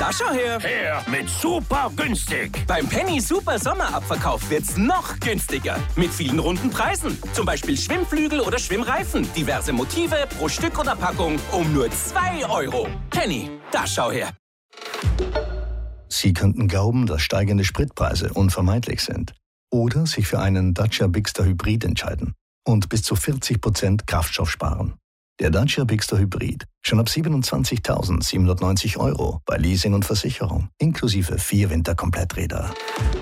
Da schau her. Her mit super günstig. Beim Penny Super Sommerabverkauf wird's noch günstiger. Mit vielen runden Preisen. Zum Beispiel Schwimmflügel oder Schwimmreifen. Diverse Motive pro Stück oder Packung um nur 2 €. Penny, da schau her. Sie könnten glauben, dass steigende Spritpreise unvermeidlich sind. Oder sich für einen Dacia Bigster Hybrid entscheiden und bis zu 40% Kraftstoff sparen. Der Dacia Bigster Hybrid. Schon ab 27.790 € bei Leasing und Versicherung. Inklusive 4 Winterkompletträder.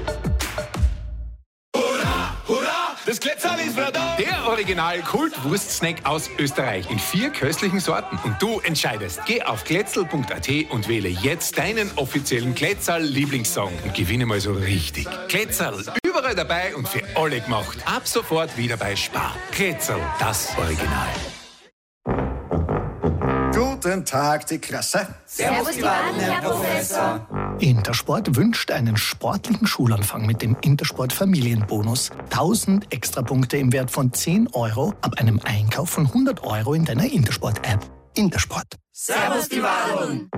Hurra, hurra, das Gletsal ist wieder da. Der Original-Kult-Wurstsnack aus Österreich in 4 köstlichen Sorten. Und du entscheidest. Geh auf glätzl.at und wähle jetzt deinen offiziellen Glätzl-Lieblingssong und gewinne mal so richtig. Glätzl, überall dabei und für alle gemacht. Ab sofort wieder bei Spar. Glätzl, das Original. Guten Tag, die Klasse. Servus, die Baden, Herr Professor. Intersport wünscht einen sportlichen Schulanfang mit dem Intersport Familienbonus. 1000 Extrapunkte im Wert von 10 € ab einem Einkauf von 100 € in deiner Intersport-App. Intersport. Servus, die Baden.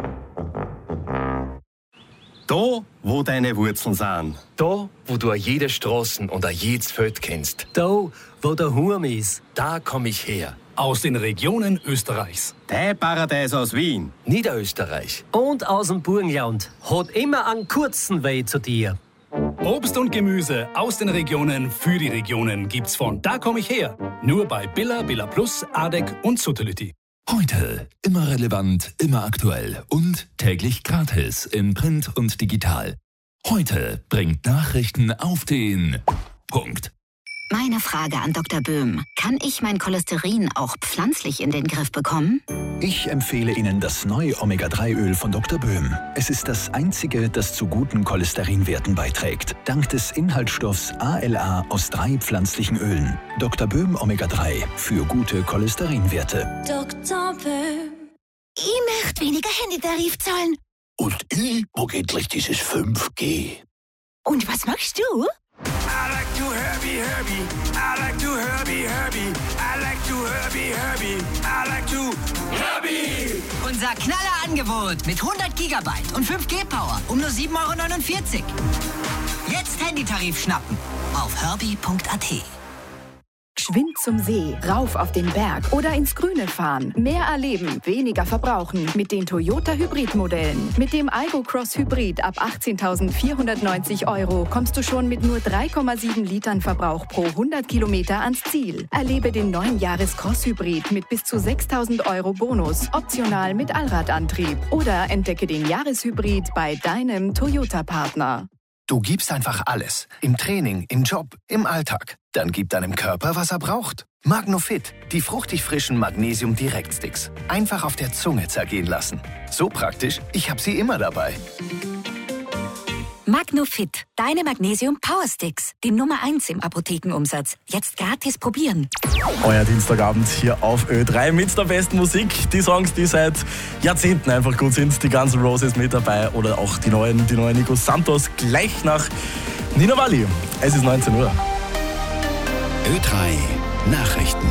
Da, wo deine Wurzeln sind. Da, wo du jede Straßen und jedes Feld kennst. Da, wo der Hurm ist, da komm ich her. Aus den Regionen Österreichs. Dein Paradies aus Wien. Niederösterreich. Und aus dem Burgenland. Hat immer einen kurzen Weg zu dir. Obst und Gemüse aus den Regionen für die Regionen gibt's von Da komm ich her. Nur bei Billa, Billa Plus, Adek und Suttelütti. Heute immer relevant, immer aktuell und täglich gratis in Print und digital. Heute bringt Nachrichten auf den Punkt. Meine Frage an Dr. Böhm. Kann ich mein Cholesterin auch pflanzlich in den Griff bekommen? Ich empfehle Ihnen das neue Omega-3-Öl von Dr. Böhm. Es ist das einzige, das zu guten Cholesterinwerten beiträgt. Dank des Inhaltsstoffs ALA aus 3 pflanzlichen Ölen. Dr. Böhm Omega-3 für gute Cholesterinwerte. Dr. Böhm. Ich möchte weniger Handytarif zahlen. Und ich mag endlich dieses 5G. Und was machst du? I like to Herbie. I like to Herbie. I like to Herbie. I like to Herbie. Unser Knallerangebot mit 100 GB und 5G-Power um nur 7,49 €. Jetzt Handytarif schnappen auf herbie.at. Geschwind zum See, rauf auf den Berg oder ins Grüne fahren. Mehr erleben, weniger verbrauchen mit den Toyota Hybrid-Modellen. Mit dem Aygo Cross Hybrid ab 18.490 € kommst du schon mit nur 3,7 Litern Verbrauch pro 100 Kilometer ans Ziel. Erlebe den neuen Jahres-Cross Hybrid mit bis zu 6.000 € Bonus, optional mit Allradantrieb. Oder entdecke den Jahreshybrid bei deinem Toyota-Partner. Du gibst einfach alles. Im Training, im Job, im Alltag. Dann gib deinem Körper, was er braucht. Magnofit, die fruchtig frischen Magnesium-Direktsticks. Einfach auf der Zunge zergehen lassen. So praktisch, ich habe sie immer dabei. Magnofit, deine Magnesium-Powersticks. Die Nummer 1 im Apothekenumsatz. Jetzt gratis probieren. Euer Dienstagabend hier auf Ö3 mit der besten Musik. Die Songs, die seit Jahrzehnten einfach gut sind. Die Guns N' Roses mit dabei oder auch die neue Nico Santos gleich nach Nina Walli. Es ist 19 Uhr. Ö3 Nachrichten.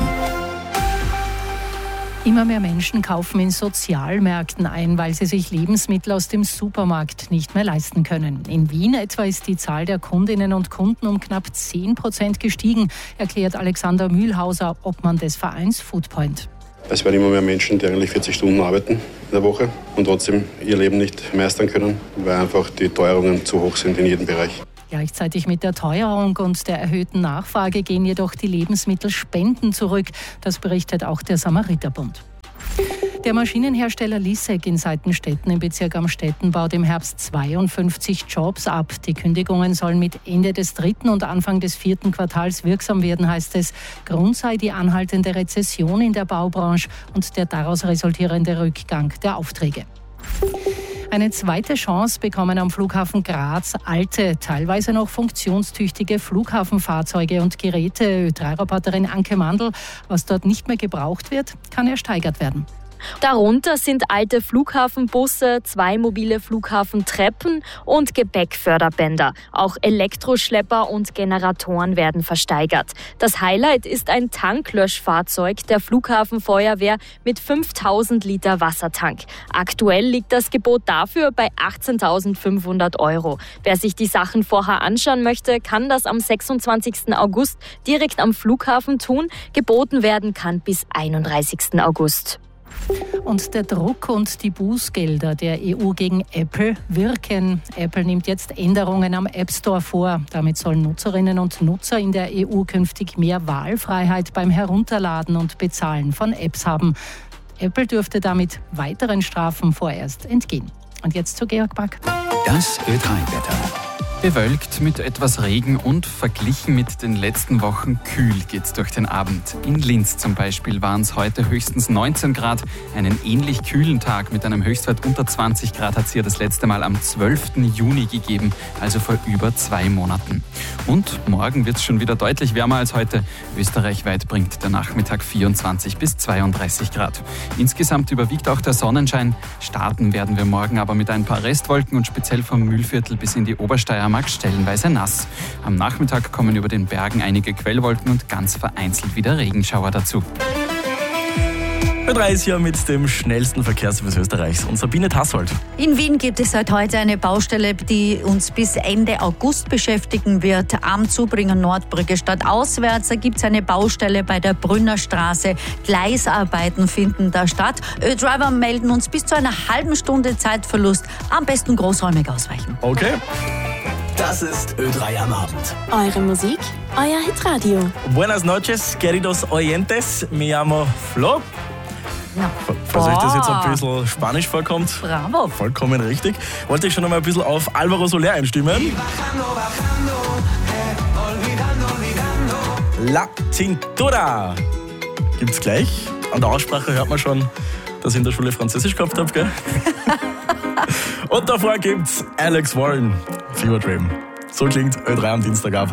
Immer mehr Menschen kaufen in Sozialmärkten ein, weil sie sich Lebensmittel aus dem Supermarkt nicht mehr leisten können. In Wien etwa ist die Zahl der Kundinnen und Kunden um knapp 10% gestiegen, erklärt Alexander Mühlhauser, Obmann des Vereins Foodpoint. Es werden immer mehr Menschen, die eigentlich 40 Stunden arbeiten in der Woche und trotzdem ihr Leben nicht meistern können, weil einfach die Teuerungen zu hoch sind in jedem Bereich. Gleichzeitig mit der Teuerung und der erhöhten Nachfrage gehen jedoch die Lebensmittelspenden zurück. Das berichtet auch der Samariterbund. Der Maschinenhersteller Lissek in Seitenstetten im Bezirk Amstetten baut im Herbst 52 Jobs ab. Die Kündigungen sollen mit Ende des 3. und Anfang des 4. Quartals wirksam werden, heißt es. Grund sei die anhaltende Rezession in der Baubranche und der daraus resultierende Rückgang der Aufträge. Eine zweite Chance bekommen am Flughafen Graz alte, teilweise noch funktionstüchtige Flughafenfahrzeuge und Geräte. Ö3-Reporterin Anke Mandl, was dort nicht mehr gebraucht wird, kann ersteigert werden. Darunter sind alte Flughafenbusse, 2 mobile Flughafentreppen und Gepäckförderbänder. Auch Elektroschlepper und Generatoren werden versteigert. Das Highlight ist ein Tanklöschfahrzeug der Flughafenfeuerwehr mit 5000 Liter Wassertank. Aktuell liegt das Gebot dafür bei 18.500 €. Wer sich die Sachen vorher anschauen möchte, kann das am 26. August direkt am Flughafen tun. Geboten werden kann bis 31. August. Und der Druck und die Bußgelder der EU gegen Apple wirken. Apple nimmt jetzt Änderungen am App Store vor. Damit sollen Nutzerinnen und Nutzer in der EU künftig mehr Wahlfreiheit beim Herunterladen und Bezahlen von Apps haben. Apple dürfte damit weiteren Strafen vorerst entgehen. Und jetzt zu Georg Back. Das Ö3-Wetter. Bewölkt mit etwas Regen und verglichen mit den letzten Wochen kühl geht's durch den Abend. In Linz zum Beispiel waren es heute höchstens 19 Grad. Einen ähnlich kühlen Tag mit einem Höchstwert unter 20 Grad hat es hier das letzte Mal am 12. Juni gegeben, also vor über 2 Monaten. Und morgen wird es schon wieder deutlich wärmer als heute. Österreichweit bringt der Nachmittag 24 bis 32 Grad. Insgesamt überwiegt auch der Sonnenschein. Starten werden wir morgen aber mit ein paar Restwolken und speziell vom Mühlviertel bis in die Obersteiermark stellenweise nass. Am Nachmittag kommen über den Bergen einige Quellwolken und ganz vereinzelt wieder Regenschauer dazu. Ö3 ist hier mit dem schnellsten Verkehrsservice Österreichs und Sabine Tassold. In Wien gibt es seit heute eine Baustelle, die uns bis Ende August beschäftigen wird. Am Zubringer Nordbrücke stadtauswärts gibt es eine Baustelle bei der Brünnerstraße. Gleisarbeiten finden da statt. Ö-Driver melden uns bis zu einer halben Stunde Zeitverlust. Am besten großräumig ausweichen. Okay. Das ist Ö3 am Abend. Eure Musik, euer Hitradio. Buenas noches, queridos oyentes. Me llamo Flo. Falls euch das jetzt ein bisschen Spanisch vorkommt. Bravo. Vollkommen richtig. Wollte ich schon einmal ein bisschen auf Álvaro Soler einstimmen. La Cintura. Gibt's gleich. An der Aussprache hört man schon, dass ich in der Schule Französisch gehabt habe, gell? Und davor gibt's Alex Warren, Fever Dream. So klingt Ö3 am Dienstagabend.